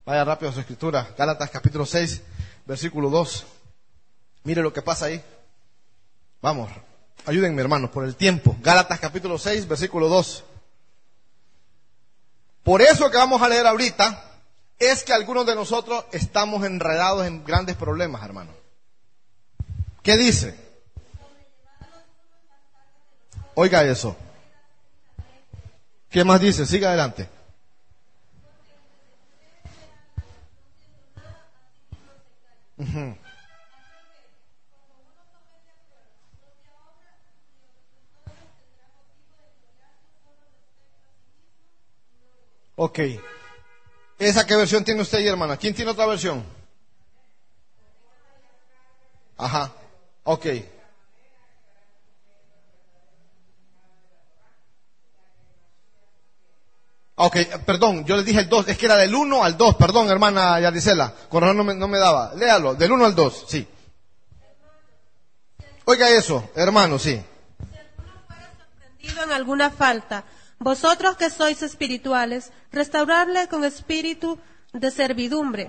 Vaya rápido a su escritura. Gálatas capítulo 6, versículo 2. Mire lo que pasa ahí. Vamos, ayúdenme hermanos por el tiempo. Gálatas capítulo 6, versículo 2. Por eso que vamos a leer ahorita es que algunos de nosotros estamos enredados en grandes problemas, hermano. ¿Qué dice? Oiga eso. ¿Qué más dice? Siga adelante. Uh-huh. Ok. ¿Esa qué versión tiene usted ahí, hermana? ¿Quién tiene otra versión? Ajá. Ok. Ok, perdón, yo les dije el 2, es que era del 1 al 2, perdón, hermana Yadisela, con razón no me daba. Léalo, del 1 al 2, sí. Oiga eso, hermano, sí. Si alguno fuera sorprendido en alguna falta, vosotros que sois espirituales, restaurarle con espíritu de servidumbre,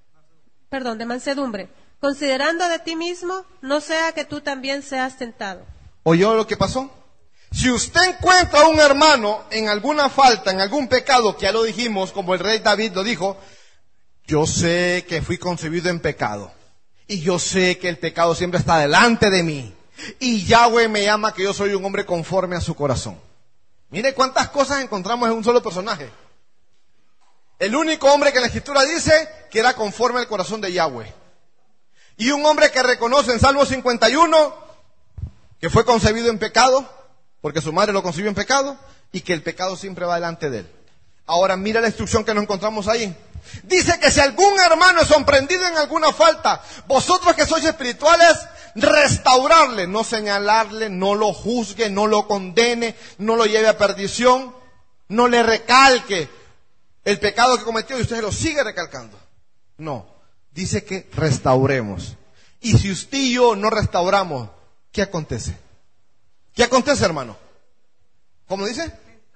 de mansedumbre, considerando de ti mismo, no sea que tú también seas tentado. ¿Oyó lo que pasó? Si usted encuentra a un hermano en alguna falta, en algún pecado, que ya lo dijimos, como el rey David lo dijo, yo sé que fui concebido en pecado, y yo sé que el pecado siempre está delante de mí, y Yahweh me llama que yo soy un hombre conforme a su corazón. Mire cuántas cosas encontramos en un solo personaje. El único hombre que en la Escritura dice que era conforme al corazón de Yahweh. Y un hombre que reconoce en Salmo 51 que fue concebido en pecado, porque su madre lo concibió en pecado, y que el pecado siempre va delante de él. Ahora mira la instrucción que nos encontramos ahí. Dice que si algún hermano es sorprendido en alguna falta, vosotros que sois espirituales, restaurarle, no señalarle, no lo juzgue, no lo condene, no lo lleve a perdición, no le recalque el pecado que cometió y usted lo sigue recalcando. No, dice que restauremos. Y si usted y yo no restauramos, ¿qué acontece? ¿Qué acontece, hermano? ¿Cómo dice?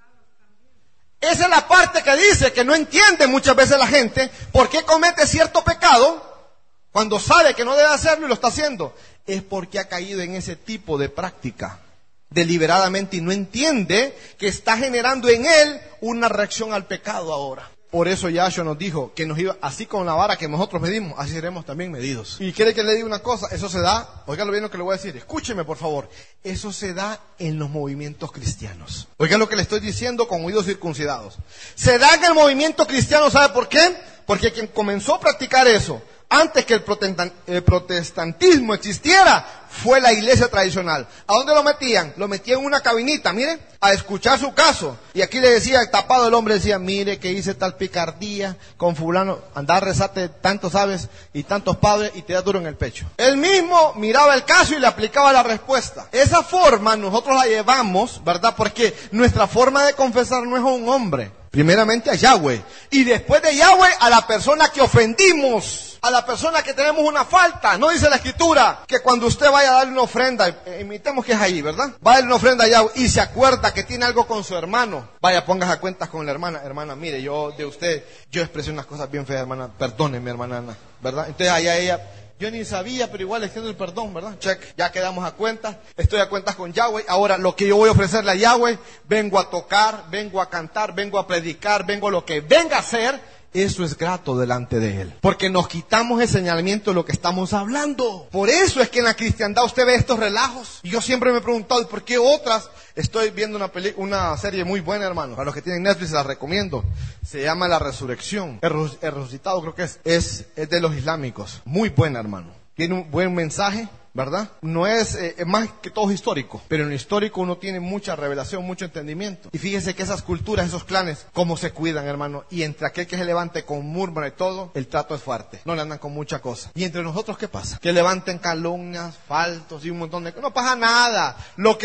Esa es la parte que dice que no entiende muchas veces la gente por qué comete cierto pecado cuando sabe que no debe hacerlo y lo está haciendo. Es porque ha caído en ese tipo de práctica deliberadamente y no entiende que está generando en él una reacción al pecado ahora. Por eso Yahshua nos dijo que nos iba, así con la vara que nosotros medimos, así seremos también medidos. Y quiere que le diga una cosa, eso se da, oiga lo bien lo que le voy a decir, escúcheme por favor, eso se da en los movimientos cristianos. Oiga lo que le estoy diciendo con oídos circuncidados. Se da en el movimiento cristiano, ¿sabe por qué? Porque quien comenzó a practicar eso, antes que el protestantismo existiera, fue la iglesia tradicional. ¿A dónde lo metían? Lo metían en una cabinita, mire, a escuchar su caso. Y aquí le decía, tapado el hombre, decía, mire que hice tal picardía con fulano, andá a rezarte tantos aves y tantos padres y te da duro en el pecho. Él mismo miraba el caso y le aplicaba la respuesta. Esa forma nosotros la llevamos, ¿verdad? Porque nuestra forma de confesar no es a un hombre. Primeramente a Yahweh. Y después de Yahweh a la persona que ofendimos. A la persona que tenemos una falta. No dice la Escritura que cuando usted vaya a darle una ofrenda, imitemos que es ahí, ¿verdad? Va a darle una ofrenda a Yahweh y se acuerda que tiene algo con su hermano. Vaya, pongas a cuentas con la hermana. Hermana, mire, yo de usted, yo expresé unas cosas bien feas, hermana. Perdóneme, hermana Ana, ¿verdad? Entonces allá ella, yo ni sabía, pero igual extiendo el perdón, ¿verdad? Check, ya quedamos a cuentas. Estoy a cuentas con Yahweh. Ahora lo que yo voy a ofrecerle a Yahweh, vengo a tocar, vengo a cantar, vengo a predicar, vengo a lo que venga a hacer. Eso es grato delante de Él. Porque nos quitamos el señalamiento de lo que estamos hablando. Por eso es que en la cristiandad usted ve estos relajos. Y yo siempre me he preguntado, ¿y por qué otras? Estoy viendo una serie muy buena, hermano. Para los que tienen Netflix se la recomiendo. Se llama La Resurrección. El Resucitado creo que es de los islámicos. Muy buena, hermano. Tiene un buen mensaje, ¿verdad? No es más que todo histórico, pero en lo histórico uno tiene mucha revelación, mucho entendimiento. Y fíjese que esas culturas, esos clanes, cómo se cuidan, hermano. Y entre aquel que se levante con murmura y todo, el trato es fuerte. No le andan con mucha cosa. Y entre nosotros, ¿qué pasa? Que levanten calumnias, faltos y un montón de cosas. No pasa nada.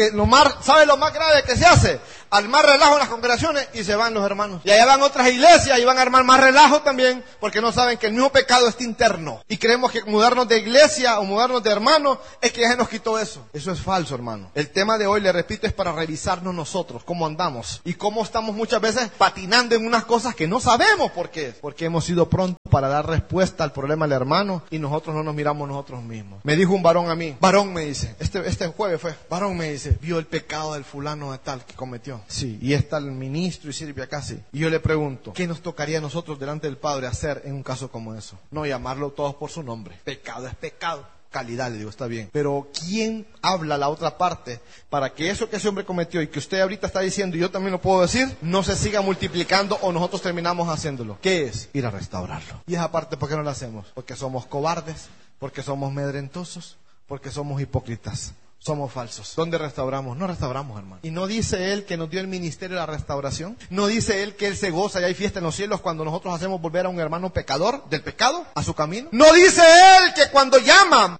¿Sabe lo más grave que se hace? Al más relajo en las congregaciones y se van los hermanos. Y allá van otras iglesias y van a armar más relajo también, porque no saben que el mismo pecado está interno. Y creemos que mudarnos de iglesia o mudarnos de hermano es que ya se nos quitó eso. Eso es falso, hermano. El tema de hoy, le repito, es para revisarnos nosotros, cómo andamos y cómo estamos muchas veces patinando en unas cosas que no sabemos por qué. Porque hemos sido prontos para dar respuesta al problema del hermano y nosotros no nos miramos nosotros mismos. Me dijo un varón a mí, varón me dice, este jueves fue, varón me dice, vio el pecado del fulano de tal que cometió. Sí, y está el ministro y sirve acá, sí. Y yo le pregunto, ¿qué nos tocaría a nosotros delante del Padre hacer en un caso como eso? No llamarlo todos por su nombre. Pecado es pecado. Calidad, le digo, está bien. Pero ¿quién habla la otra parte para que eso que ese hombre cometió y que usted ahorita está diciendo y yo también lo puedo decir, no se siga multiplicando o nosotros terminamos haciéndolo? ¿Qué es? Ir a restaurarlo. Y esa parte, ¿por qué no la hacemos? Porque somos cobardes, porque somos medrentosos, porque somos hipócritas. Somos falsos. ¿Dónde restauramos? No restauramos, hermano. ¿Y no dice Él que nos dio el ministerio de la restauración? ¿No dice Él que Él se goza y hay fiesta en los cielos cuando nosotros hacemos volver a un hermano pecador del pecado a su camino? ¿No dice Él que cuando llama,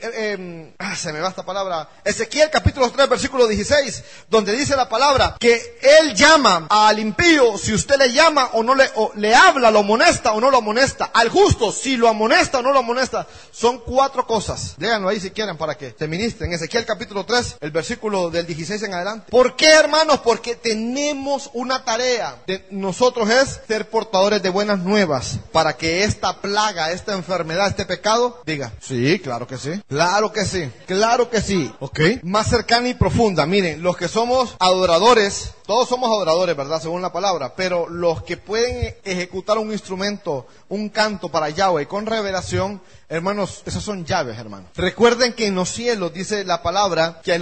se me va esta palabra, Ezequiel capítulo 3 versículo 16, donde dice la palabra que Él llama al impío, si usted le llama o no le habla, lo amonesta o no lo amonesta? Al justo, si lo amonesta o no lo amonesta. Son 4 cosas. Léanlo ahí si quieren para que se ministren. Ezequiel capítulo 3, el versículo del 16 en adelante. ¿Por qué, hermanos? Porque tenemos una tarea de nosotros, es ser portadores de buenas nuevas para que esta plaga, esta enfermedad, este pecado, diga, sí, claro que sí, claro que sí, claro que sí, ok, más cercana y profunda. Miren, los que somos adoradores, todos somos adoradores, ¿verdad? Según la palabra, pero los que pueden ejecutar un instrumento, un canto para Yahweh con revelación, hermanos, esas son llaves, hermanos. Recuerden que en los cielos dice la palabra que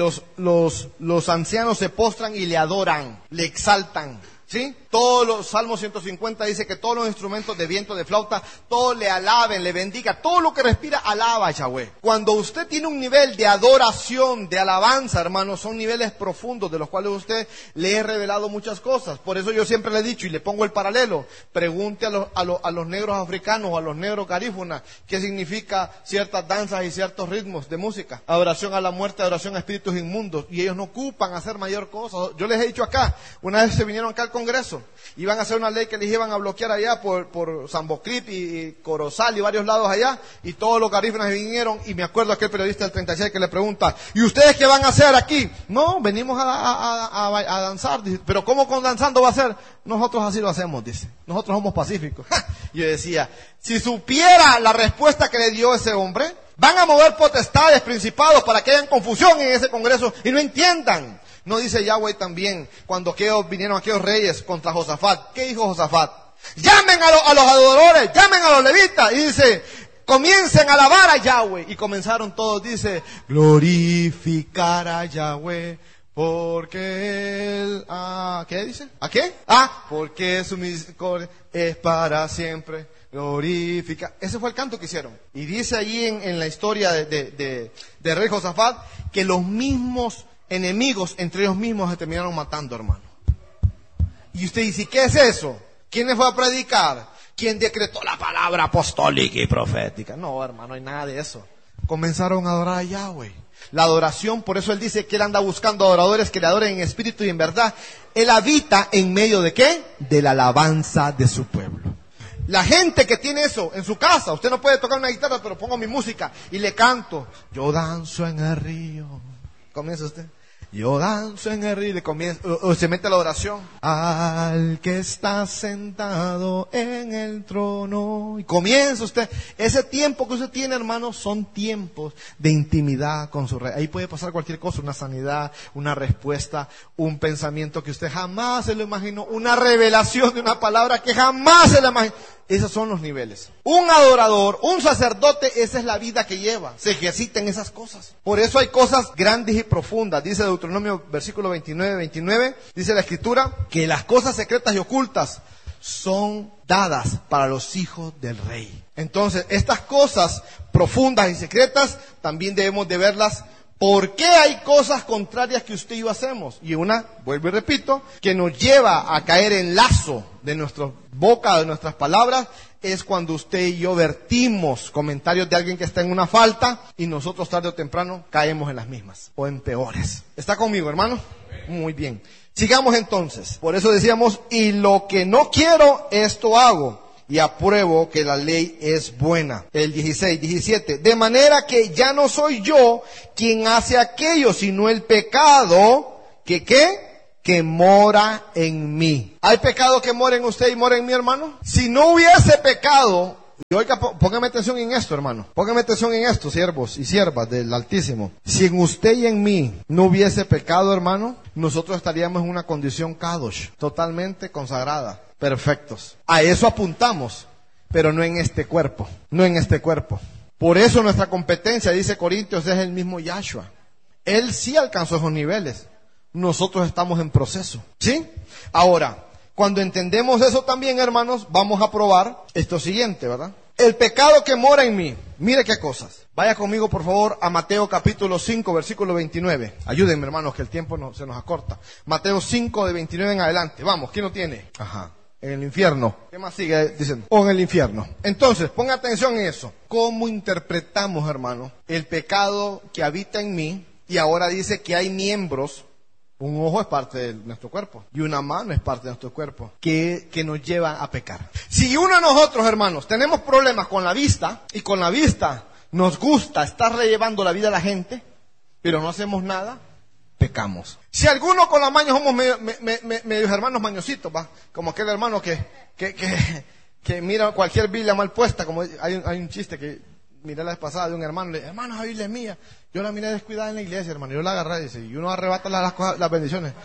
los ancianos se postran y le adoran, le exaltan. ¿Sí? Todos los Salmos 150 dice que todos los instrumentos de viento, de flauta, todos le alaben, le bendiga, todo lo que respira alaba a Yahweh. Cuando usted tiene un nivel de adoración, de alabanza, hermanos, son niveles profundos de los cuales usted le he revelado muchas cosas. Por eso yo siempre le he dicho y le pongo el paralelo, pregunte a los negros africanos o a los negros garífunas qué significa ciertas danzas y ciertos ritmos de música. Adoración a la muerte, adoración a espíritus inmundos, y ellos no ocupan hacer mayor cosa. Yo les he dicho acá, una vez se vinieron acá al Congreso, iban a hacer una ley que les iban a bloquear allá por Sambocrip y Corozal y varios lados allá, y todos los garífunas vinieron, y me acuerdo aquel periodista del 36 que le pregunta, ¿y ustedes qué van a hacer aquí? No, venimos a danzar. Dice, pero ¿cómo con danzando va a ser? Nosotros así lo hacemos, dice, nosotros somos pacíficos. Yo decía, si supiera la respuesta que le dio ese hombre, van a mover potestades, principados, para que hayan confusión en ese Congreso y no entiendan. ¿No dice Yahweh también, cuando vinieron aquellos reyes contra Josafat? ¿Qué dijo Josafat? Llamen a los adoradores, llamen a los levitas. Y dice, comiencen a alabar a Yahweh. Y comenzaron todos, dice, glorificar a Yahweh, porque Él... ¿qué dice? ¿A qué? Porque su misericordia es para siempre. Glorifica. Ese fue el canto que hicieron. Y dice allí en la historia de rey Josafat que los mismos enemigos entre ellos mismos se terminaron matando, hermano. Y usted dice, ¿qué es eso? ¿Quién les fue a predicar? ¿Quién decretó la palabra apostólica y profética? No, hermano, no hay nada de eso. Comenzaron a adorar a Yahweh. La adoración, por eso Él dice que Él anda buscando adoradores que le adoren en espíritu y en verdad. Él habita en medio ¿de qué? De la alabanza de su pueblo. La gente que tiene eso en su casa, usted no puede tocar una guitarra, pero pongo mi música y le canto. Yo danzo en el río. Comienza usted. Yo danzo en el río, o se mete a la oración. Al que está sentado en el trono. Y comienza usted. Ese tiempo que usted tiene, hermanos, son tiempos de intimidad con su rey. Ahí puede pasar cualquier cosa, una sanidad, una respuesta, un pensamiento que usted jamás se lo imaginó, una revelación de una palabra que jamás se la imaginó. Esos son los niveles. Un adorador, un sacerdote, esa es la vida que lleva. Se ejercita en esas cosas. Por eso hay cosas grandes y profundas. Dice Deuteronomio versículo 29, dice la Escritura, que las cosas secretas y ocultas son dadas para los hijos del rey. Entonces, estas cosas profundas y secretas también debemos de verlas. ¿Por qué hay cosas contrarias que usted y yo hacemos? Y una, vuelvo y repito, que nos lleva a caer en lazo de nuestra boca, de nuestras palabras, es cuando usted y yo vertimos comentarios de alguien que está en una falta y nosotros tarde o temprano caemos en las mismas o en peores. ¿Está conmigo, hermano? Muy bien. Sigamos entonces. Por eso decíamos, y lo que no quiero, esto hago. y apruebo que la ley es buena. El 16, 17. De manera que ya no soy yo quien hace aquello, sino el pecado que ¿qué? Que mora en mí. ¿Hay pecado que mora en usted y mora en mí, hermano? Si no hubiese pecado, y oiga, póngame atención en esto, hermano. Póngame atención en esto, siervos y siervas del Altísimo. Si en usted y en mí no hubiese pecado, hermano, nosotros estaríamos en una condición kadosh, totalmente consagrada, perfectos. A eso apuntamos, pero no en este cuerpo, no en este cuerpo. Por eso nuestra competencia, dice Corintios, es el mismo Yahshua. Él sí alcanzó esos niveles. Nosotros estamos en proceso, ¿sí? Ahora, cuando entendemos eso también, hermanos, vamos a probar esto siguiente, ¿verdad? El pecado que mora en mí. Mire qué cosas. Vaya conmigo, por favor, a Mateo capítulo 5, versículo 29. Ayúdenme, hermanos, que el tiempo se nos acorta. Mateo 5, de 29 en adelante. Vamos, ¿quién lo tiene? Ajá. En el infierno. ¿Qué más sigue diciendo? O en el infierno. Entonces, ponga atención en eso. ¿Cómo interpretamos, hermano, el pecado que habita en mí? Y ahora dice que hay miembros. Un ojo es parte de nuestro cuerpo y una mano es parte de nuestro cuerpo que nos lleva a pecar. Si uno de nosotros, hermanos, tenemos problemas con la vista y con la vista nos gusta estar llevando la vida a la gente, pero no hacemos nada, pecamos. Si alguno con la maña somos medios hermanos mañositos, ¿va? Como aquel hermano que mira cualquier Biblia mal puesta, como hay un chiste que miré la vez pasada de un hermano, le dije, hermano, esa Biblia es mía. Yo la miré descuidada en la iglesia, hermano. Yo la agarré, dice, y uno arrebata las bendiciones.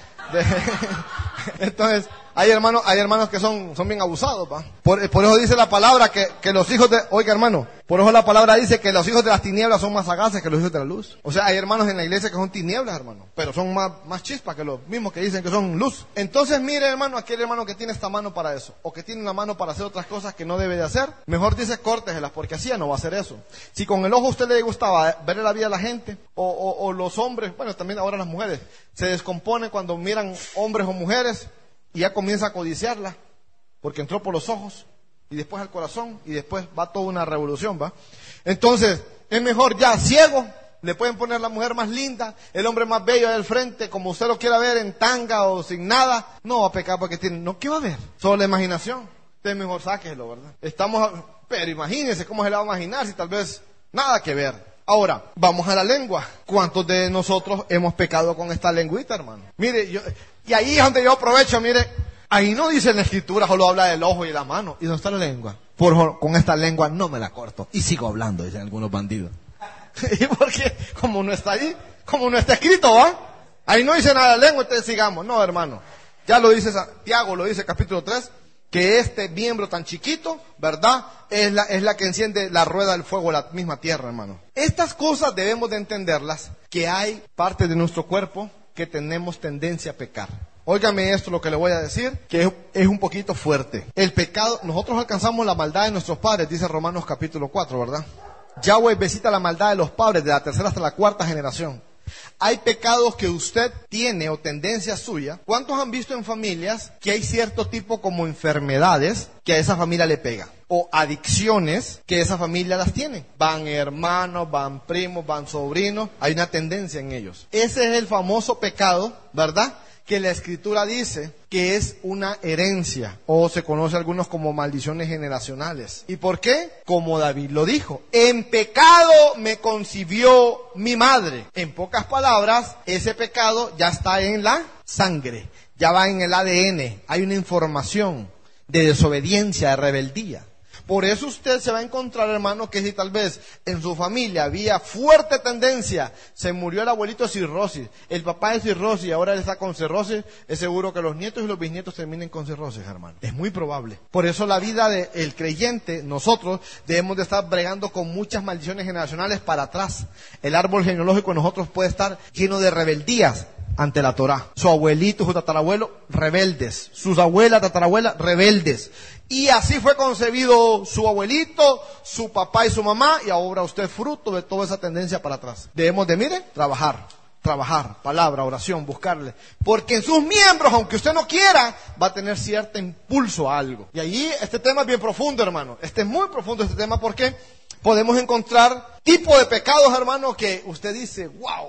Entonces, hay hermanos que son bien abusados, ¿va? Por eso dice la palabra que los hijos de, oiga, hermano, por eso la palabra dice que los hijos de las tinieblas son más sagaces que los hijos de la luz. O sea, hay hermanos en la iglesia que son tinieblas, hermano, pero son más chispas que los mismos que dicen que son luz. Entonces, mire, hermano, aquel hermano que tiene esta mano para eso, o que tiene una mano para hacer otras cosas que no debe de hacer, mejor dice córteselas, porque así ya no va a hacer eso. Si con el ojo a usted le gustaba ver la vida de la gente, o los hombres, bueno, también ahora las mujeres, se descomponen cuando miran hombres o mujeres y ya comienza a codiciarla, porque entró por los ojos y después al corazón y después va toda una revolución, ¿va? Entonces, es mejor ya ciego, le pueden poner la mujer más linda, el hombre más bello del frente, como usted lo quiera ver, en tanga o sin nada, no va a pecar porque tiene, no, ¿qué va a ver? Solo la imaginación. Usted mejor sáquelo, ¿verdad? Pero imagínese cómo se le va a imaginar si tal vez nada que ver. Ahora, vamos a la lengua. ¿Cuántos de nosotros hemos pecado con esta lengüita, hermano? Mire, y ahí es donde yo aprovecho, mire, ahí no dice en la escritura, solo habla del ojo y la mano. ¿Y dónde está la lengua? Con esta lengua no me la corto. Y sigo hablando, dicen algunos bandidos. ¿Y por qué? Como no está ahí, como no está escrito, ¿va? Ahí no dice nada de lengua, entonces sigamos. No, hermano. Ya lo dice Santiago, lo dice capítulo 3. Que este miembro tan chiquito, ¿verdad? Es la que enciende la rueda del fuego, la misma tierra, hermano. Estas cosas debemos de entenderlas, que hay parte de nuestro cuerpo que tenemos tendencia a pecar. Óigame esto, lo que le voy a decir, que es un poquito fuerte. El pecado, nosotros alcanzamos la maldad de nuestros padres, dice Romanos capítulo 4, ¿verdad? Yahweh visita la maldad de los padres de la tercera hasta la cuarta generación. Hay pecados que usted tiene o tendencia suya. ¿Cuántos han visto en familias que hay cierto tipo como enfermedades que a esa familia le pega? O adicciones que esa familia las tiene. Van hermanos, van primos, van sobrinos. Hay una tendencia en ellos. Ese es el famoso pecado, ¿verdad? Que la escritura dice que es una herencia, o se conoce a algunos como maldiciones generacionales. ¿Y por qué? Como David lo dijo, en pecado me concibió mi madre. En pocas palabras, ese pecado ya está en la sangre, ya va en el ADN, hay una información de desobediencia, de rebeldía. Por eso usted se va a encontrar, hermano, que si tal vez en su familia había fuerte tendencia, se murió el abuelito de cirrosis, el papá de cirrosis y ahora él está con cirrosis, es seguro que los nietos y los bisnietos terminen con cirrosis, hermano. Es muy probable. Por eso la vida del creyente, nosotros debemos de estar bregando con muchas maldiciones generacionales para atrás. El árbol genealógico de nosotros puede estar lleno de rebeldías ante la Torá. Su abuelito, su tatarabuelo, rebeldes. Sus abuelas, tatarabuelas, rebeldes. Y así fue concebido su abuelito, su papá y su mamá, y ahora usted es fruto de toda esa tendencia para atrás. Debemos de, mire, trabajar, palabra, oración, buscarle. Porque en sus miembros, aunque usted no quiera, va a tener cierto impulso a algo. Y allí este tema es bien profundo, hermano. Este es muy profundo este tema porque podemos encontrar tipo de pecados, hermano, que usted dice, wow,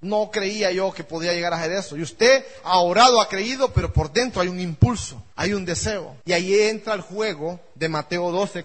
No creía yo que podía llegar a hacer eso. Y usted ha orado, ha creído, pero por dentro hay un impulso, hay un deseo. Y ahí entra el juego de Mateo 12,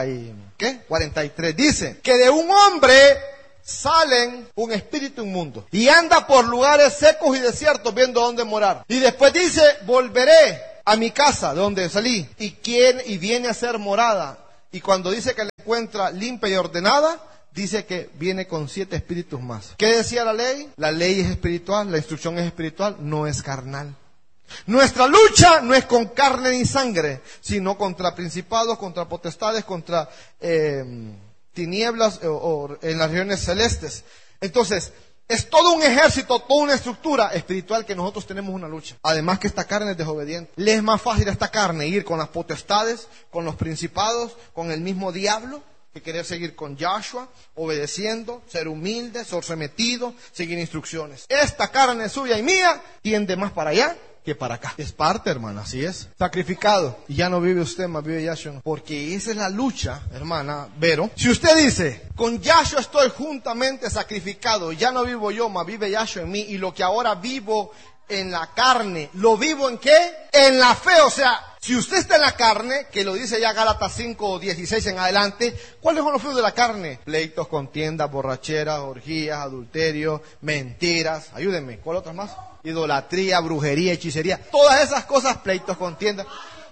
43. Dice que de un hombre salen un espíritu inmundo y anda por lugares secos y desiertos viendo dónde morar. Y después dice, volveré a mi casa de donde salí y viene a ser morada. Y cuando dice que la encuentra limpia y ordenada, dice que viene con 7 espíritus más. ¿Qué decía la ley? La ley es espiritual, la instrucción es espiritual, no es carnal. Nuestra lucha no es con carne ni sangre, sino contra principados, contra potestades, contra tinieblas o en las regiones celestes. Entonces, es todo un ejército, toda una estructura espiritual que nosotros tenemos una lucha. Además que esta carne es desobediente. Le es más fácil a esta carne ir con las potestades, con los principados, con el mismo diablo, que querer seguir con Yahshua, obedeciendo, ser humilde, ser sometido, seguir instrucciones. Esta carne suya y mía tiende más para allá que para acá. Es parte, hermana, así es. Sacrificado. Y ya no vive usted, más vive Yahshua. Porque esa es la lucha, hermana Vero. Si usted dice, con Yahshua estoy juntamente sacrificado, ya no vivo yo, más vive Yahshua en mí, y lo que ahora vivo en la carne, ¿lo vivo en qué? En la fe. O sea, si usted está en la carne, que lo dice ya Gálatas 5:16 en adelante, ¿cuáles son los frutos de la carne? Pleitos, contiendas, borracheras, orgías, adulterio, mentiras. Ayúdenme, ¿cuál otras más? Idolatría, brujería, hechicería. Todas esas cosas, pleitos, contiendas.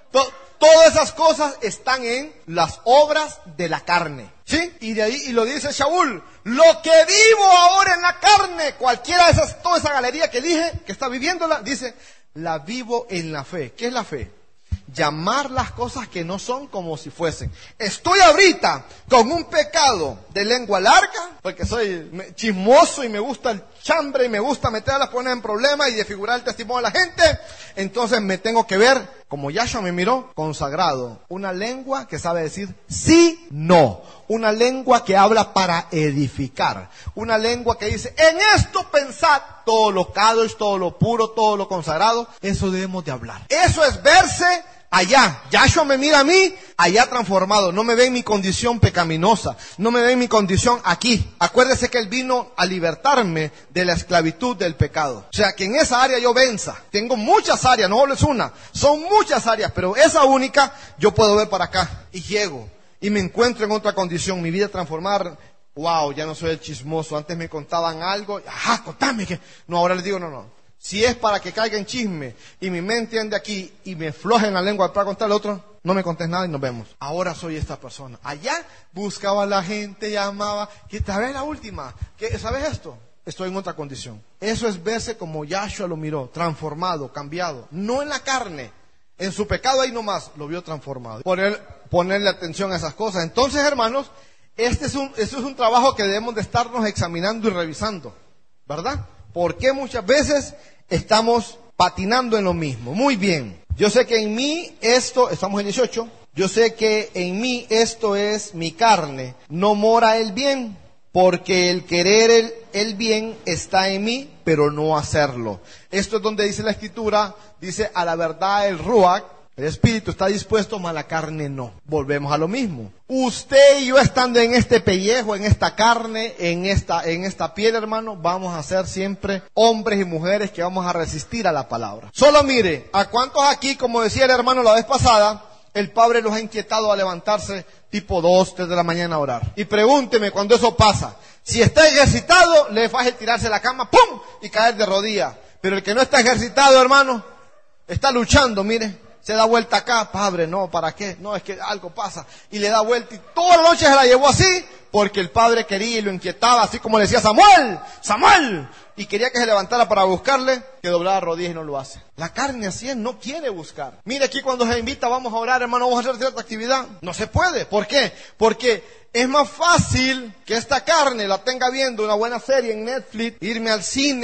Todas esas cosas están en las obras de la carne. ¿Sí? Y de ahí, y lo dice Shaul, lo que vivo ahora en la carne, cualquiera de esas, toda esa galería que dije, que está viviéndola, dice, la vivo en la fe. ¿Qué es la fe? Llamar las cosas que no son como si fuesen. Estoy ahorita con un pecado de lengua larga, porque soy chismoso y me gusta el chambre y me gusta meterlas, poner en problemas y desfigurar el testimonio de la gente. Entonces me tengo que ver, como Yahshua me miró, consagrado. Una lengua que sabe decir sí, no. Una lengua que habla para edificar. Una lengua que dice, en esto pensad, todo lo kadosh, todo lo puro, todo lo consagrado. Eso debemos de hablar. Eso es verse allá. Yahshua me mira a mí, allá transformado. No me ve en mi condición pecaminosa. No me ve en mi condición aquí. Acuérdese que Él vino a libertarme de la esclavitud del pecado. O sea, que en esa área yo venza. Tengo muchas áreas, no solo es una. Son muchas áreas, pero esa única yo puedo ver para acá. Y llego. Y me encuentro en otra condición. Mi vida transformar. Wow, ya no soy el chismoso. Antes me contaban algo. Ajá, contame que. No, ahora les digo, no. Si es para que caiga en chisme y mi mente ande aquí y me floje en la lengua para contar al otro, no me contés nada y nos vemos. Ahora soy esta persona. Allá buscaba a la gente, llamaba. ¿Qué sabes la última? ¿Sabes esto? Estoy en otra condición. Eso es verse como Yahshua lo miró, transformado, cambiado. No en la carne. En su pecado ahí nomás lo vio transformado. Ponerle atención a esas cosas. Entonces, hermanos, este es un trabajo que debemos de estarnos examinando y revisando, ¿verdad? Porque muchas veces estamos patinando en lo mismo. Muy bien. Yo sé que en mí esto, estamos en 18, yo sé que en mí esto es mi carne. No mora el bien, porque el querer el bien está en mí, pero no hacerlo. Esto es donde dice la Escritura, dice a la verdad el Ruach, el espíritu está dispuesto, mas la carne no. Volvemos a lo mismo. Usted y yo estando en este pellejo, en esta carne, en esta piel, hermano, vamos a ser siempre hombres y mujeres que vamos a resistir a la palabra. Solo mire, ¿a cuántos aquí, como decía el hermano la vez pasada, el Padre los ha inquietado a levantarse tipo 2, 3 de la mañana a orar? Y pregúnteme cuando eso pasa. Si está ejercitado, le es fácil tirarse de la cama, ¡pum!, y caer de rodillas. Pero el que no está ejercitado, hermano, está luchando, mire. Se da vuelta acá, Padre, no, ¿para qué? No, es que algo pasa. Y le da vuelta y toda la noche se la llevó así, porque el Padre quería y lo inquietaba, así como le decía, Samuel, Samuel. Y quería que se levantara para buscarle, que doblara rodillas y no lo hace. La carne así es, no quiere buscar. Mire aquí cuando se invita, vamos a orar, hermano, vamos a hacer cierta actividad. No se puede. ¿Por qué? Porque es más fácil que esta carne la tenga viendo una buena serie en Netflix, irme al cine,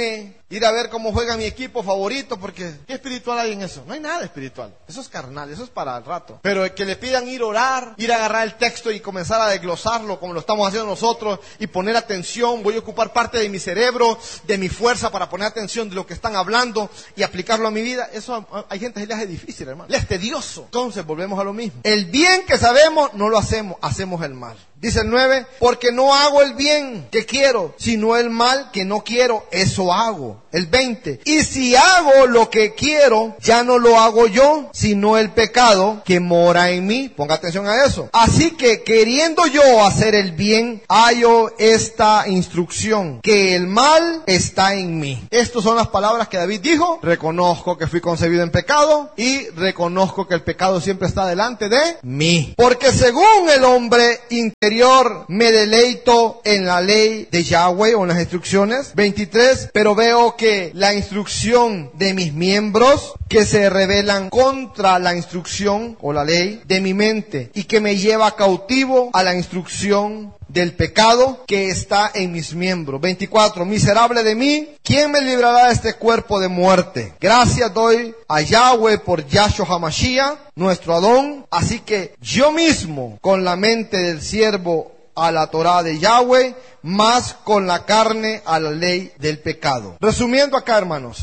Ir a ver cómo juega mi equipo favorito, porque ¿qué espiritual hay en eso? No hay nada espiritual. Eso es carnal, eso es para el rato. Pero que le pidan ir a orar, ir a agarrar el texto y comenzar a desglosarlo como lo estamos haciendo nosotros y poner atención. Voy a ocupar parte de mi cerebro, de mi fuerza para poner atención de lo que están hablando y aplicarlo a mi vida. Eso hay gente que le hace difícil, hermano. Le es tedioso. Entonces volvemos a lo mismo. El bien que sabemos no lo hacemos, hacemos el mal. Dice el 9, porque no hago el bien que quiero, sino el mal que no quiero, eso hago. El 20, y si hago lo que quiero, ya no lo hago yo, sino el pecado que mora en mí. Ponga atención a eso. Así que queriendo yo hacer el bien, hallo esta instrucción, que el mal está en mí. Estas son las palabras que David dijo. Reconozco que fui concebido en pecado y reconozco que el pecado siempre está delante de mí. Porque según el hombre interior me deleito en la ley de Yahweh o en las instrucciones. 23, pero veo que la instrucción de mis miembros que se rebelan contra la instrucción o la ley de mi mente y que me lleva cautivo a la instrucción del pecado que está en mis miembros. 24, miserable de mí, ¿quién me librará de este cuerpo de muerte? Gracias doy a Yahweh por Yahshua HaMashiach, nuestro Adón. Así que yo mismo, con la mente del siervo a la Torah de Yahweh, más con la carne a la ley del pecado. Resumiendo acá, hermanos,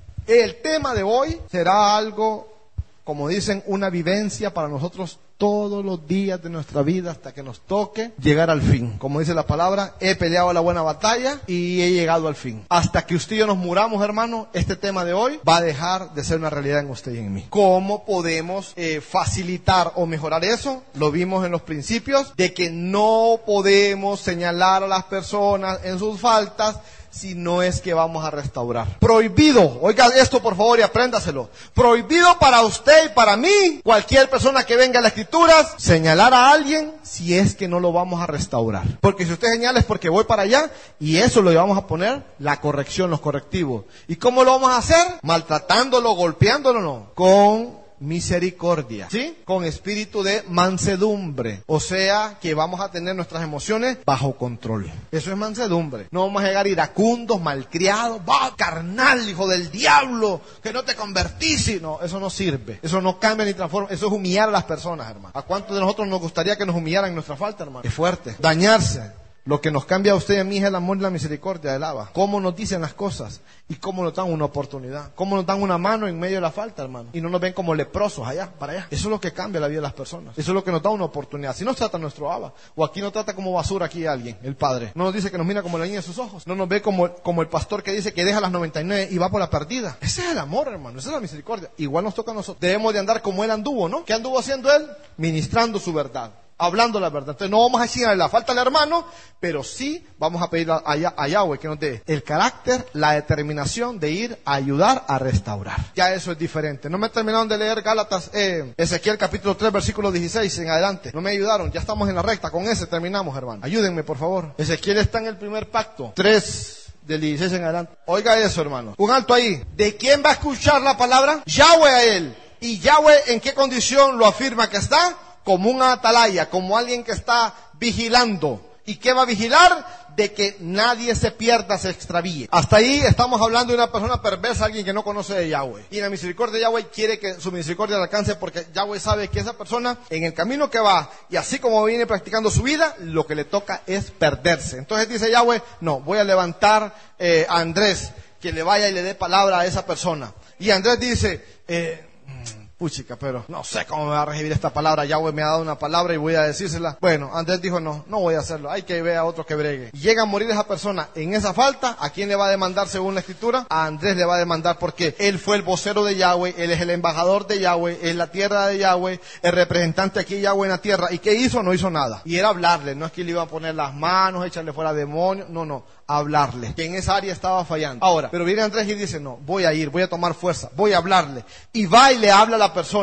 el tema de hoy será algo, como dicen, una vivencia para nosotros todos los días de nuestra vida hasta que nos toque llegar al fin. Como dice la palabra, he peleado la buena batalla y he llegado al fin. Hasta que usted y yo nos muramos, hermano, este tema de hoy va a dejar de ser una realidad en usted y en mí. ¿Cómo podemos facilitar o mejorar eso? Lo vimos en los principios, de que no podemos señalar a las personas en sus faltas, si no es que vamos a restaurar. Prohibido, oiga esto por favor y apréndaselo. Prohibido para usted y para mí, cualquier persona que venga a las escrituras, señalar a alguien si es que no lo vamos a restaurar. Porque si usted señala es porque voy para allá y eso lo vamos a poner la corrección, los correctivos. ¿Y cómo lo vamos a hacer? Maltratándolo, golpeándolo, no. Con misericordia, ¿sí? Con espíritu de mansedumbre. O sea, que vamos a tener nuestras emociones bajo control. Eso es mansedumbre. No vamos a llegar iracundos, malcriados, va, carnal, hijo del diablo, que no te convertís. No, eso no sirve. Eso no cambia ni transforma. Eso es humillar a las personas, hermano. ¿A cuántos de nosotros nos gustaría que nos humillaran en nuestra falta, hermano? Es fuerte. Dañarse. Lo que nos cambia a usted y a mí es el amor y la misericordia del Abba. Cómo nos dicen las cosas y cómo nos dan una oportunidad. Cómo nos dan una mano en medio de la falta, hermano. Y no nos ven como leprosos allá, para allá. Eso es lo que cambia la vida de las personas. Eso es lo que nos da una oportunidad. Si nos trata nuestro Abba, o aquí no trata como basura aquí a alguien, el Padre. No nos dice que nos mira como la niña de sus ojos. No nos ve como el pastor que dice que deja las 99 y va por la perdida. Ese es el amor, hermano. Esa es la misericordia. Igual nos toca a nosotros. Debemos de andar como él anduvo, ¿no? ¿Qué anduvo haciendo él? Ministrando su verdad. Hablando la verdad. Entonces no vamos a decir la falta al hermano, pero sí vamos a pedir a Yahweh que nos dé el carácter, la determinación de ir a ayudar a restaurar. Ya eso es diferente. No me terminaron de leer Gálatas, Ezequiel capítulo 3 versículo 16 en adelante. No me ayudaron. Ya estamos en la recta. Con ese terminamos, hermano. Ayúdenme, por favor. Ezequiel está en el primer pacto. 3 del 16 en adelante. Oiga eso, hermano. Un alto ahí. ¿De quién va a escuchar la palabra? Yahweh a él. ¿Y Yahweh en qué condición lo afirma que está? Como un atalaya, como alguien que está vigilando. ¿Y qué va a vigilar? De que nadie se pierda, se extravíe. Hasta ahí estamos hablando de una persona perversa, alguien que no conoce de Yahweh. Y la misericordia de Yahweh quiere que su misericordia le alcance, porque Yahweh sabe que esa persona, en el camino que va, y así como viene practicando su vida, lo que le toca es perderse. Entonces dice Yahweh, no, voy a levantar a Andrés, que le vaya y le dé palabra a esa persona. Y Andrés dice, puchica, pero no sé cómo me va a recibir esta palabra. Yahweh me ha dado una palabra y voy a decírsela. Bueno, Andrés dijo, no voy a hacerlo. Hay que ver a otro que bregue. Llega a morir esa persona en esa falta. ¿A quién le va a demandar según la escritura? A Andrés le va a demandar, porque él fue el vocero de Yahweh, él es el embajador de Yahweh, es la tierra de Yahweh, el representante aquí de Yahweh en la tierra. ¿Y qué hizo? No hizo nada. Y era hablarle. No es que le iban a poner las manos, echarle fuera demonios. No. Hablarle, que en esa área estaba fallando. Ahora, pero viene Andrés y dice, no, voy a ir, voy a tomar fuerza, voy a hablarle. Y va y le habla a la persona.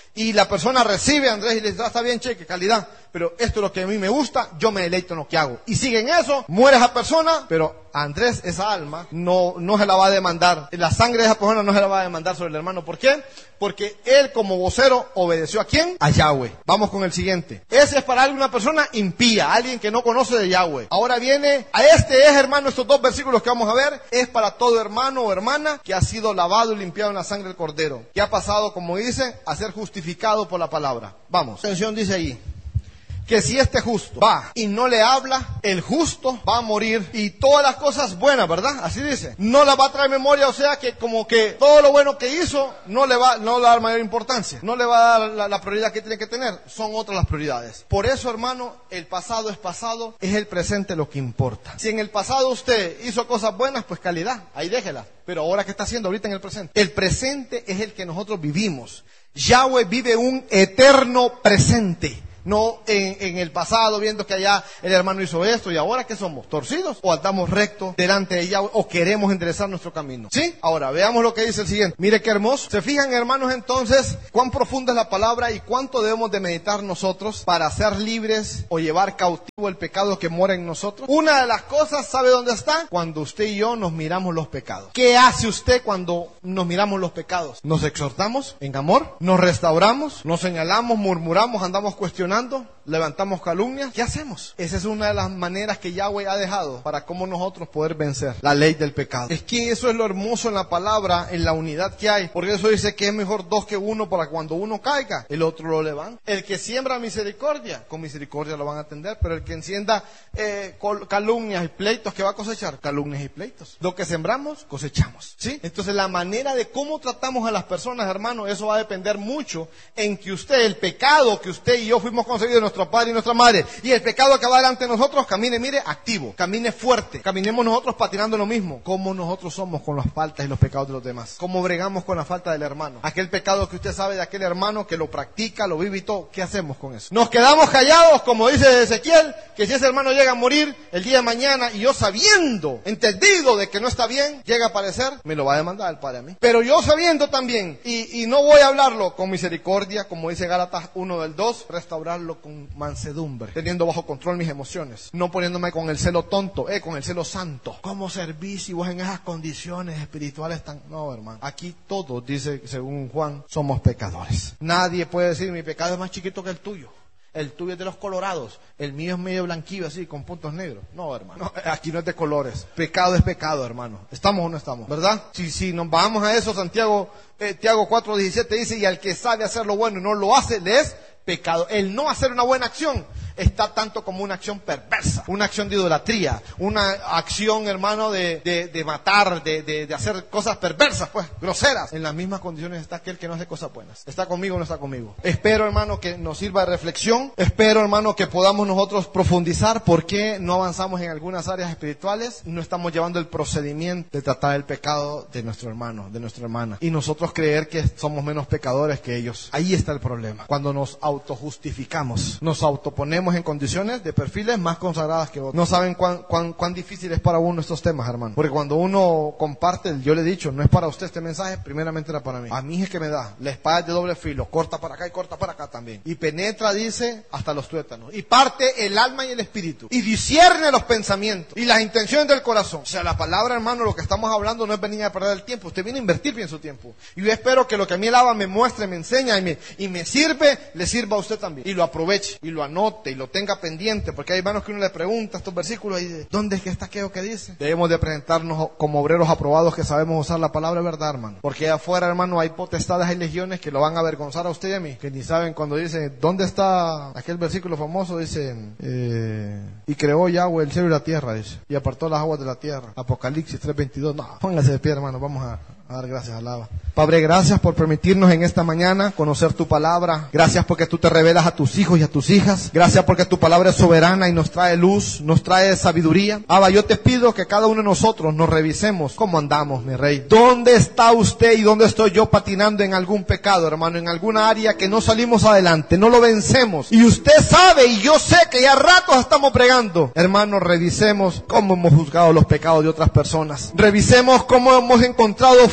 y la persona recibe a Andrés y le dice, está bien, cheque, calidad, pero esto es lo que a mí me gusta, yo me deleito en lo que hago. Y sigue en eso, muere esa persona, pero a Andrés, esa alma, no se la va a demandar. La sangre de esa persona no se la va a demandar sobre el hermano. ¿Por qué? Porque él como vocero obedeció ¿a quién? A Yahweh. Vamos con el siguiente. Ese es para alguna persona impía, alguien que no conoce de Yahweh. Ahora viene, hermano, estos 2 versículos que vamos a ver, es para todo hermano o hermana que ha sido lavado y limpiado en la sangre del Cordero, que ha pasado, como dice, a ser justificado por la palabra. Vamos. Atención, dice ahí. Que si este justo va y no le habla, el justo va a morir y todas las cosas buenas, ¿verdad? Así dice. No las va a traer memoria, o sea que como que todo lo bueno que hizo no le va a dar mayor importancia. No le va a dar la prioridad que tiene que tener. Son otras las prioridades. Por eso, hermano, el pasado es pasado, es el presente lo que importa. Si en el pasado usted hizo cosas buenas, pues calidad, ahí déjela. Pero ahora, ¿qué está haciendo ahorita en el presente? El presente es el que nosotros vivimos. Yahweh vive un eterno presente. No en el pasado, viendo que allá el hermano hizo esto, y ahora ¿qué somos? ¿Torcidos? ¿O andamos rectos delante de Yahweh? ¿O queremos enderezar nuestro camino? ¿Sí? Ahora, veamos lo que dice el siguiente. Mire qué hermoso. ¿Se fijan, hermanos, entonces, cuán profunda es la palabra y cuánto debemos de meditar nosotros para ser libres o llevar cautivo el pecado que mora en nosotros? Una de las cosas, ¿sabe dónde está? Cuando usted y yo nos miramos los pecados. ¿Qué hace usted cuando nos miramos los pecados? ¿Nos exhortamos en amor? ¿Nos restauramos? ¿Nos señalamos, murmuramos, andamos cuestionando? ¿Levantamos calumnias? ¿Qué hacemos? Esa es una de las maneras que Yahweh ha dejado para cómo nosotros poder vencer la ley del pecado. Es que eso es lo hermoso en la palabra, en la unidad que hay. Porque eso dice que es mejor 2 que 1 para cuando uno caiga, el otro lo levanta. El que siembra misericordia, con misericordia lo van a atender, pero el que encienda calumnias y pleitos, ¿qué va a cosechar? Calumnias y pleitos. Lo que sembramos, cosechamos. ¿Sí? Entonces la manera de cómo tratamos a las personas, hermano, eso va a depender mucho en que usted, el pecado que usted y yo fuimos concebidos de nuestro padre y nuestra madre, y el pecado que va delante de nosotros, camine, mire, activo, camine fuerte, caminemos nosotros patinando lo mismo. Como nosotros somos con las faltas y los pecados de los demás, cómo bregamos con la falta del hermano, aquel pecado que usted sabe de aquel hermano que lo practica, lo vive y todo, ¿qué hacemos con eso? Nos quedamos callados, como dice Ezequiel, que si ese hermano llega a morir el día de mañana y yo sabiendo, entendido de que no está bien, llega a aparecer, me lo va a demandar el Padre a mí. Pero yo sabiendo también, y no voy a hablarlo con misericordia, como dice Gálatas 1:2, restaurarlo con mansedumbre, teniendo bajo control mis emociones, no poniéndome con el celo tonto, con el celo santo. ¿Cómo servir si vos en esas condiciones espirituales tan...? No, hermano, aquí todos, dice según Juan, somos pecadores. Nadie puede decir, mi pecado es más chiquito que el tuyo. El tuyo es de los colorados, el mío es medio blanquillo así, con puntos negros. No, hermano, no, aquí no es de colores. Pecado es pecado, hermano. ¿Estamos o no estamos? ¿Verdad? Si nos vamos a eso, Tiago 4:17 dice, y al que sabe hacer lo bueno y no lo hace, le es pecado. El no hacer una buena acción está tanto como una acción perversa, una acción de idolatría, una acción, hermano, de matar, de hacer cosas perversas, pues, groseras. En las mismas condiciones está aquel que no hace cosas buenas. ¿Está conmigo o no está conmigo? Espero, hermano, que nos sirva de reflexión. Espero, hermano, que podamos nosotros profundizar por qué no avanzamos en algunas áreas espirituales. No estamos llevando el procedimiento de tratar el pecado de nuestro hermano, de nuestra hermana. Y nosotros creer que somos menos pecadores que ellos. Ahí está el problema. Cuando nos autojustificamos, nos autoponemos en condiciones de perfiles más consagradas que otros. No saben cuán difícil es para uno estos temas, hermano. Porque cuando uno comparte, yo le he dicho, no es para usted este mensaje, primeramente era para mí. A mí es que me da. La espada es de doble filo, corta para acá y corta para acá también. Y penetra, dice, hasta los tuétanos. Y parte el alma y el espíritu. Y discierne los pensamientos y las intenciones del corazón. O sea, la palabra, hermano, lo que estamos hablando no es venir a perder el tiempo. Usted viene a invertir bien su tiempo. Y yo espero que lo que a mí el Abba me muestre, me enseña y me sirve, le sirva a usted también. Y lo aproveche, y lo anote, y lo tenga pendiente. Porque hay hermanos que uno le pregunta estos versículos y dice, ¿dónde es que está aquello que dice? Debemos de presentarnos como obreros aprobados que sabemos usar la palabra verdad, hermano. Porque afuera, hermano, hay potestades, hay legiones que lo van a avergonzar a usted y a mí. Que ni saben cuando dice, ¿dónde está aquel versículo famoso? Dice, y creó Yahweh el cielo y la tierra, dice. Y apartó las aguas de la tierra. Apocalipsis 3:22. No, póngase de pie, hermano, vamos a dar gracias al Abba. Padre, gracias por permitirnos en esta mañana conocer tu palabra. Gracias porque tú te revelas a tus hijos y a tus hijas. Gracias porque tu palabra es soberana y nos trae luz, nos trae sabiduría. Abba, yo te pido que cada uno de nosotros nos revisemos cómo andamos, mi rey. ¿Dónde está usted y dónde estoy yo patinando en algún pecado, hermano? En alguna área que no salimos adelante, no lo vencemos. Y usted sabe y yo sé que ya ratos estamos pregando. Hermano, revisemos cómo hemos juzgado los pecados de otras personas. Revisemos cómo hemos encontrado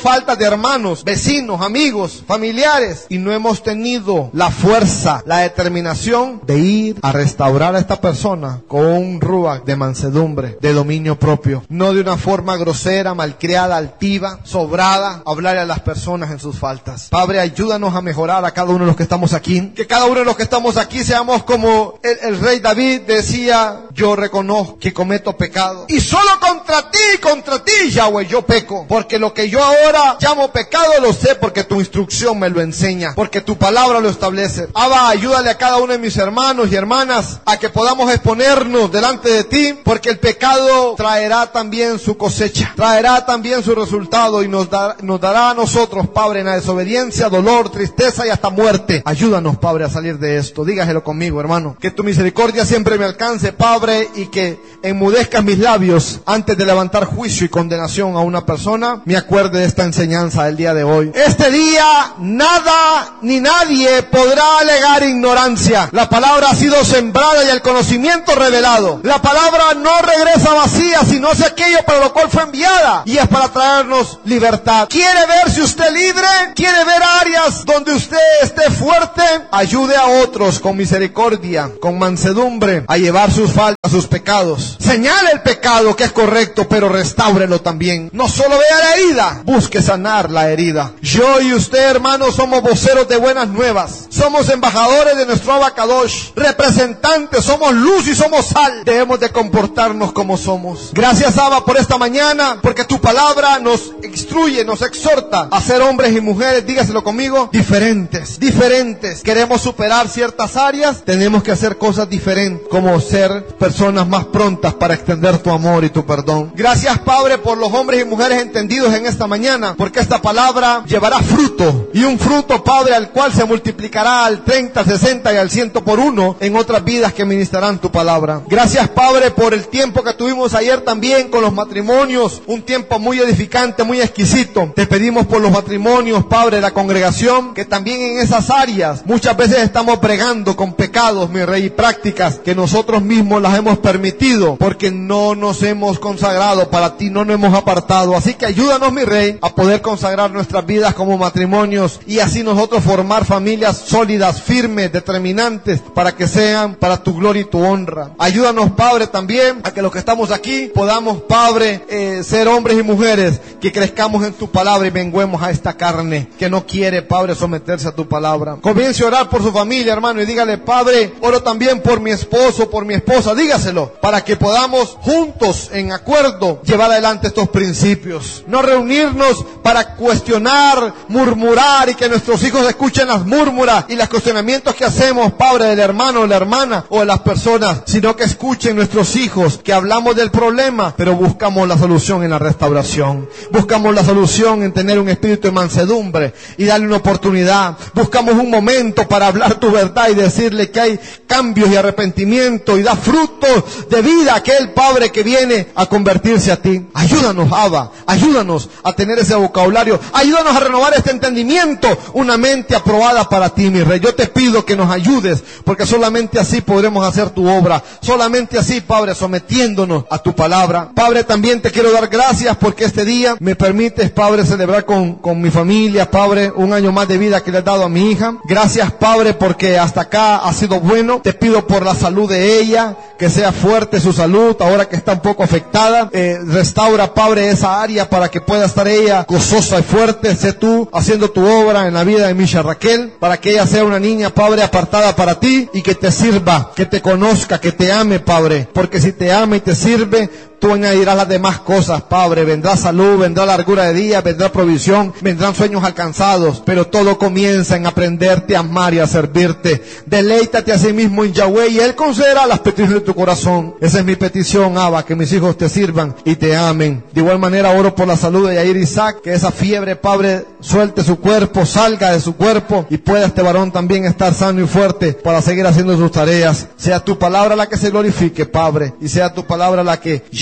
faltas de hermanos, vecinos, amigos, familiares, y no hemos tenido la fuerza, la determinación de ir a restaurar a esta persona con un ruach de mansedumbre, de dominio propio, no de una forma grosera, malcriada, altiva, sobrada, hablarle a las personas en sus faltas. Padre, ayúdanos a mejorar a cada uno de los que estamos aquí, que cada uno de los que estamos aquí seamos como el rey David decía: yo reconozco que cometo pecado, y solo contra ti, Yahweh, yo peco, porque lo que yo ahora llamo pecado lo sé porque tu instrucción me lo enseña, porque tu palabra lo establece. Abba, ayúdale a cada uno de mis hermanos y hermanas a que podamos exponernos delante de ti, porque el pecado traerá también su cosecha, traerá también su resultado, y nos dará a nosotros, Padre, en la desobediencia, dolor, tristeza y hasta muerte. Ayúdanos, Padre, a salir de esto. Dígaselo conmigo, hermano. Que tu misericordia siempre me alcance, Padre, y que enmudezcas mis labios antes de levantar juicio y condenación a una persona. Me acuerde de esta enseñanza del día de hoy. Este día nada ni nadie podrá alegar ignorancia. La palabra ha sido sembrada y el conocimiento revelado. La palabra no regresa vacía, sino hace aquello para lo cual fue enviada, y es para traernos libertad. ¿Quiere verse usted libre? ¿Quiere ver áreas donde usted esté fuerte? Ayude a otros con misericordia, con mansedumbre, a llevar sus faltas, sus pecados. Señale el pecado que es correcto, pero restáurelo también. No solo vea la herida, busque sanar la herida. Yo y usted, hermanos, somos voceros de buenas nuevas. Somos embajadores de nuestro Abacadosh, representantes, somos luz y somos sal. Debemos de comportarnos como somos. Gracias, Abba, por esta mañana, porque tu palabra nos instruye, nos exhorta a ser hombres y mujeres, dígaselo conmigo, diferentes. Queremos superar ciertas áreas, tenemos que hacer cosas diferentes, como ser personas más prontas para extender tu amor y tu perdón. Gracias, Padre, por los hombres y mujeres entendidos en esta mañana, porque esta palabra llevará fruto, y un fruto, Padre, al cual se multiplicará al 30, al 60 y al 100 por uno en otras vidas que ministrarán tu palabra. Gracias, Padre, por el tiempo que tuvimos ayer también con los matrimonios, un tiempo muy edificante, muy exquisito. Te pedimos por los matrimonios, Padre, de la congregación, que también en esas áreas muchas veces estamos bregando con pecados, mi Rey, y prácticas que nosotros mismos las hemos permitido, porque no nos hemos consagrado para ti, no nos hemos apartado. Así que ayúdanos, mi Rey, a poder consagrar nuestras vidas como matrimonios, y así nosotros formar familias sólidas, firmes, determinantes, para que sean para tu gloria y tu honra. Ayúdanos, Padre, también a que los que estamos aquí podamos, Padre, ser hombres y mujeres que crezcamos en tu palabra y menguemos a esta carne que no quiere, Padre, someterse a tu palabra. Comience a orar por su familia, hermano, y dígale: Padre, oro también por mi esposo, por mi esposa. Dígaselo, para que podamos juntos, en acuerdo, llevar adelante estos principios. No reunirnos para cuestionar, murmurar, y que nuestros hijos escuchen las murmuras y los cuestionamientos que hacemos, Padre, del hermano o la hermana o de las personas, sino que escuchen nuestros hijos que hablamos del problema, pero buscamos la solución en la restauración. Buscamos la solución en tener un espíritu de mansedumbre y darle una oportunidad. Buscamos un momento para hablar tu verdad y decirle que hay cambios y arrepentimiento, y da frutos de vida a aquel Padre que viene a convertirse a ti. Ayúdanos, Abba, ayúdanos a tener ese vocabulario, ayúdanos a renovar este entendimiento, una mente aprobada para ti, mi Rey. Yo te pido que nos ayudes, porque solamente así podremos hacer tu obra, solamente así, Padre, sometiéndonos a tu palabra. Padre, también te quiero dar gracias porque este día me permites, Padre, celebrar con mi familia, Padre, un año más de vida que le has dado a mi hija. Gracias, Padre, porque hasta acá ha sido bueno. Te pido por la salud de ella, que sea fuerte su salud, ahora que está un poco afectada. Restaura, Padre, esa área para que pueda estar ella gozosa y fuerte. Sé tú haciendo tu obra en la vida de Misha Raquel, para que ella sea una niña, Padre, apartada para ti, y que te sirva, que te conozca, que te ame, Padre, porque si te ama y te sirve, tú añadirás las demás cosas, Padre. Vendrá salud, vendrá largura de día, vendrá provisión, vendrán sueños alcanzados, pero todo comienza en aprenderte a amar y a servirte. Deleítate a sí mismo en Yahweh, y Él concederá las peticiones de tu corazón. Esa es mi petición, Abba, que mis hijos te sirvan y te amen. De igual manera oro por la salud de Yair Isaac, que esa fiebre, Padre, suelte su cuerpo, salga de su cuerpo, y pueda este varón también estar sano y fuerte para seguir haciendo sus tareas. Sea tu palabra la que se glorifique, Padre, y sea tu palabra la que lleve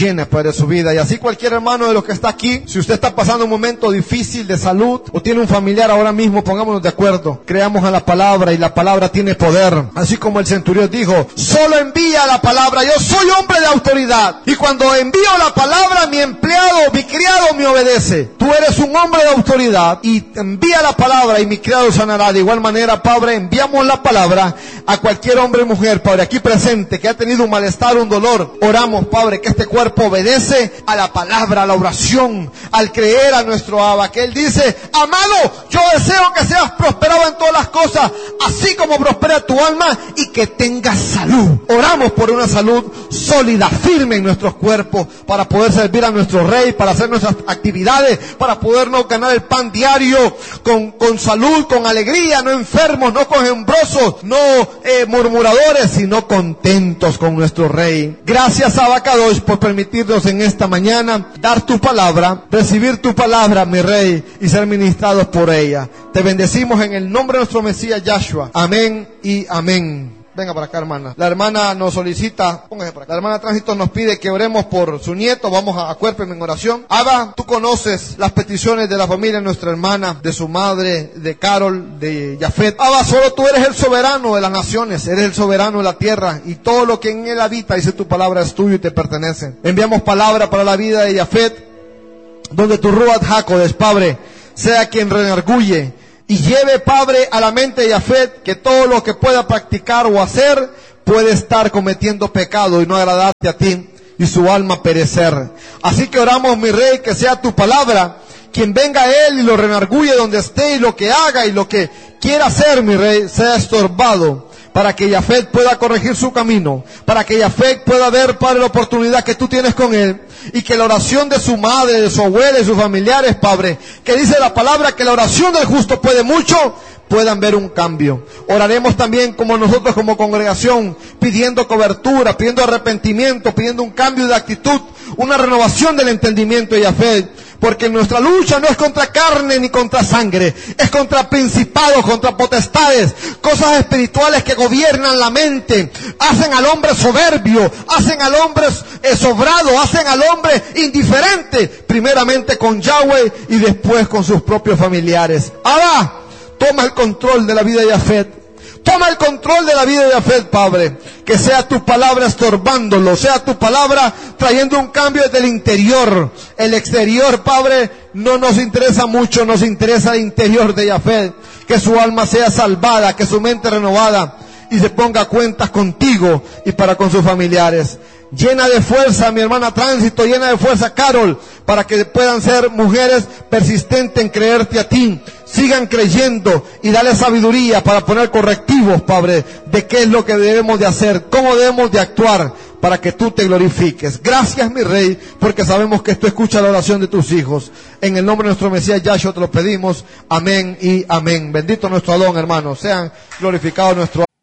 llene, Padre, su vida. Y así cualquier hermano de los que está aquí, si usted está pasando un momento difícil de salud o tiene un familiar ahora mismo, pongámonos de acuerdo. Creamos a la palabra y la palabra tiene poder. Así como el centurión dijo, solo envía la palabra. Yo soy hombre de autoridad. Y cuando envío la palabra, mi empleado, mi criado me obedece. Tú eres un hombre de autoridad y envía la palabra y mi criado sanará. De igual manera, Padre, enviamos la palabra a cualquier hombre o mujer, Padre, aquí presente, que ha tenido un malestar, un dolor. Oramos, Padre, que este cuerpo obedece a la palabra, a la oración, al creer a nuestro Abba, que Él dice, amado, yo deseo que seas prosperado en todas las cosas, así como prospera tu alma, y que tengas salud. Oramos por una salud sólida, firme en nuestros cuerpos, para poder servir a nuestro Rey, para hacer nuestras actividades, para podernos ganar el pan diario, con salud, con alegría, no enfermos, no quejumbrosos, no murmuradores, sino contentos con nuestro Rey. Gracias, Abacadosh, por permitirnos en esta mañana dar tu palabra, recibir tu palabra, mi Rey, y ser ministrados por ella. Te bendecimos en el nombre de nuestro Mesías Yahshua. Amén y amén. Venga para acá, hermana. La hermana nos solicita, póngase para acá. La hermana Tránsito nos pide que oremos por su nieto. Vamos a acuérpeme en oración. Abba, tú conoces las peticiones de la familia de nuestra hermana, de su madre, de Carol, de Yafet. Abba, solo tú eres el soberano de las naciones, eres el soberano de la tierra, y todo lo que en él habita, dice tu palabra, es tuyo y te pertenece. Enviamos palabra para la vida de Yafet, donde tu Ruach HaKodesh, Padre, sea quien redarguye y lleve, Padre, a la mente de Yafet que todo lo que pueda practicar o hacer puede estar cometiendo pecado y no agradarte a ti, y su alma perecer. Así que oramos, mi Rey, que sea tu palabra quien venga a él y lo renarguye donde esté, y lo que haga y lo que quiera hacer, mi Rey, sea estorbado, para que Yafet pueda corregir su camino, para que Yafet pueda ver, Padre, la oportunidad que tú tienes con él, y que la oración de su madre, de su abuela y sus familiares, Padre, que dice la palabra que la oración del justo puede mucho, puedan ver un cambio. Oraremos también como nosotros como congregación, pidiendo cobertura, pidiendo arrepentimiento, pidiendo un cambio de actitud, una renovación del entendimiento de Yafet, porque nuestra lucha no es contra carne ni contra sangre, es contra principados, contra potestades, cosas espirituales que gobiernan la mente, hacen al hombre soberbio, hacen al hombre sobrado, hacen al hombre indiferente, primeramente con Yahweh y después con sus propios familiares. Abba, toma el control de la vida de Yafet. Toma el control de la vida de Yafet, Padre. Que sea tu palabra estorbándolo, sea tu palabra trayendo un cambio desde el interior. El exterior, Padre, no nos interesa mucho, nos interesa el interior de Yafet. Que su alma sea salvada, que su mente renovada, y se ponga a cuentas contigo y para con sus familiares. Llena de fuerza mi hermana Tránsito, llena de fuerza Carol, para que puedan ser mujeres persistentes en creerte a ti. Sigan creyendo y dale sabiduría para poner correctivos, Padre, de qué es lo que debemos de hacer, cómo debemos de actuar para que tú te glorifiques. Gracias, mi Rey, porque sabemos que tú escuchas la oración de tus hijos. En el nombre de nuestro Mesías Yahshua te lo pedimos. Amén y amén. Bendito nuestro Adón, hermanos. Sean glorificados nuestro